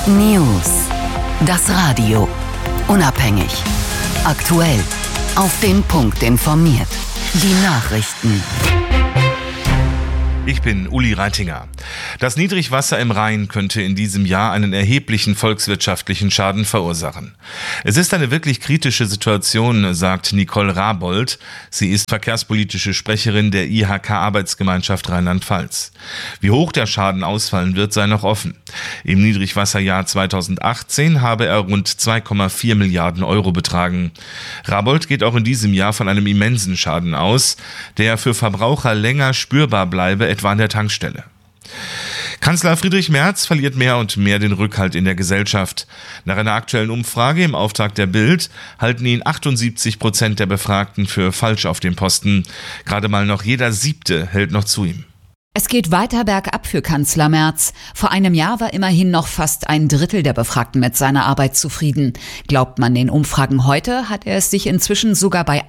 News. Das Radio. Unabhängig. Aktuell. Auf den Punkt informiert. Die Nachrichten. Ich bin Uli Reitinger. Das Niedrigwasser im Rhein könnte in diesem Jahr einen erheblichen volkswirtschaftlichen Schaden verursachen. Es ist eine wirklich kritische Situation, sagt Nicole Rabold. Sie ist verkehrspolitische Sprecherin der IHK-Arbeitsgemeinschaft Rheinland-Pfalz. Wie hoch der Schaden ausfallen wird, sei noch offen. Im Niedrigwasserjahr 2018 habe er rund 2,4 Milliarden Euro betragen. Rabold geht auch in diesem Jahr von einem immensen Schaden aus, der für Verbraucher länger spürbar bleibe, etwa an der Tankstelle. Kanzler Friedrich Merz verliert mehr und mehr den Rückhalt in der Gesellschaft. Nach einer aktuellen Umfrage im Auftrag der Bild halten ihn 78% der Befragten für falsch auf dem Posten. Gerade mal noch jeder Siebte hält noch zu ihm. Es geht weiter bergab für Kanzler Merz. Vor einem Jahr war immerhin noch fast ein Drittel der Befragten mit seiner Arbeit zufrieden. Glaubt man den Umfragen heute, hat er es sich inzwischen sogar bei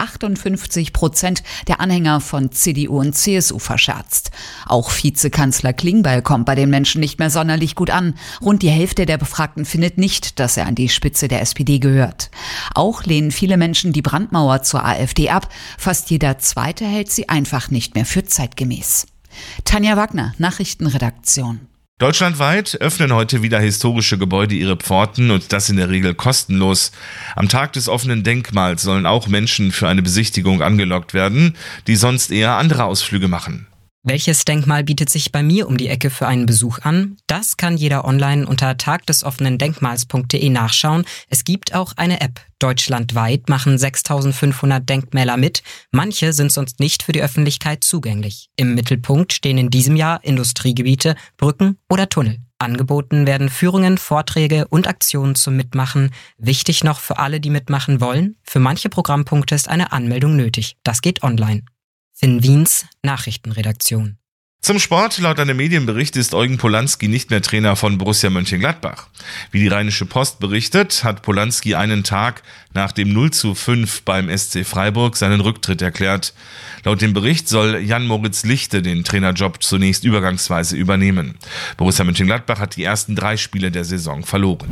58% der Anhänger von CDU und CSU verscherzt. Auch Vizekanzler Klingbeil kommt bei den Menschen nicht mehr sonderlich gut an. Rund die Hälfte der Befragten findet nicht, dass er an die Spitze der SPD gehört. Auch lehnen viele Menschen die Brandmauer zur AfD ab. Fast jeder Zweite hält sie einfach nicht mehr für zeitgemäß. Tanja Wagner, Nachrichtenredaktion. Deutschlandweit öffnen heute wieder historische Gebäude ihre Pforten und das in der Regel kostenlos. Am Tag des offenen Denkmals sollen auch Menschen für eine Besichtigung angelockt werden, die sonst eher andere Ausflüge machen. Welches Denkmal bietet sich bei mir um die Ecke für einen Besuch an? Das kann jeder online unter tagdesoffenendenkmals.de nachschauen. Es gibt auch eine App. Deutschlandweit machen 6.500 Denkmäler mit. Manche sind sonst nicht für die Öffentlichkeit zugänglich. Im Mittelpunkt stehen in diesem Jahr Industriegebiete, Brücken oder Tunnel. Angeboten werden Führungen, Vorträge und Aktionen zum Mitmachen. Wichtig noch für alle, die mitmachen wollen: für manche Programmpunkte ist eine Anmeldung nötig. Das geht online. Finn Wiens, Nachrichtenredaktion. Zum Sport: Laut einem Medienbericht ist Eugen Polanski nicht mehr Trainer von Borussia Mönchengladbach. Wie die Rheinische Post berichtet, hat Polanski einen Tag nach dem 0:5 beim SC Freiburg seinen Rücktritt erklärt. Laut dem Bericht soll Jan-Moritz Lichte den Trainerjob zunächst übergangsweise übernehmen. Borussia Mönchengladbach hat die ersten 3 Spiele der Saison verloren.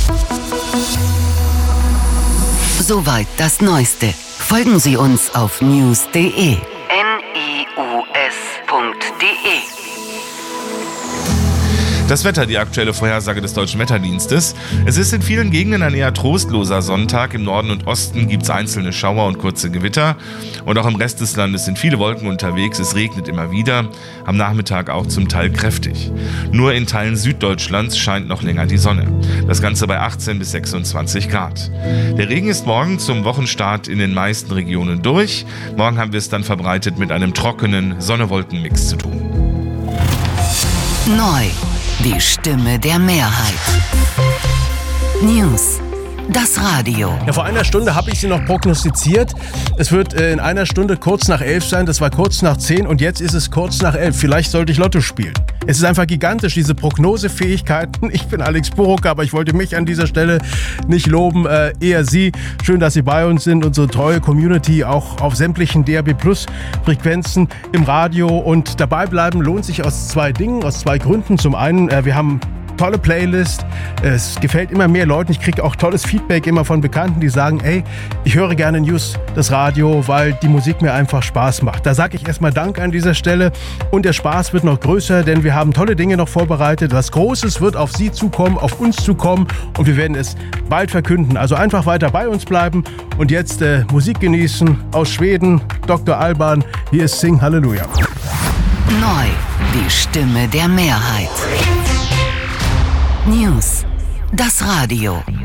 Soweit das Neueste. Folgen Sie uns auf news.de. Das Wetter, die aktuelle Vorhersage des Deutschen Wetterdienstes. Es ist in vielen Gegenden ein eher trostloser Sonntag. Im Norden und Osten gibt es einzelne Schauer und kurze Gewitter. Und auch im Rest des Landes sind viele Wolken unterwegs. Es regnet immer wieder. Am Nachmittag auch zum Teil kräftig. Nur in Teilen Süddeutschlands scheint noch länger die Sonne. Das Ganze bei 18 bis 26 Grad. Der Regen ist morgen zum Wochenstart in den meisten Regionen durch. Morgen haben wir es dann verbreitet mit einem trockenen Sonne-Wolken-Mix zu tun. Neu. Die Stimme der Mehrheit. News. Das Radio. Ja, vor einer Stunde habe ich sie noch prognostiziert. Es wird in einer Stunde kurz nach 11 sein. Das war kurz nach 10 und jetzt ist es kurz nach 11. Vielleicht sollte ich Lotto spielen. Es ist einfach gigantisch, diese Prognosefähigkeiten. Ich bin Alex Burucker, aber ich wollte mich an dieser Stelle nicht loben, eher Sie. Schön, dass Sie bei uns sind, unsere treue Community, auch auf sämtlichen DAB+-Frequenzen im Radio. Und dabei bleiben lohnt sich aus 2 Dingen, aus 2 Gründen. Zum einen, wir haben tolle Playlist, es gefällt immer mehr Leuten, ich kriege auch tolles Feedback immer von Bekannten, die sagen, ey, ich höre gerne News, das Radio, weil die Musik mir einfach Spaß macht. Da sage ich erstmal Dank an dieser Stelle und der Spaß wird noch größer, denn wir haben tolle Dinge noch vorbereitet. Was Großes wird auf Sie zukommen, auf uns zukommen und wir werden es bald verkünden. Also einfach weiter bei uns bleiben und jetzt Musik genießen aus Schweden, Dr. Alban, hier ist Sing Halleluja. Neu, die Stimme der Mehrheit. News. Das Radio.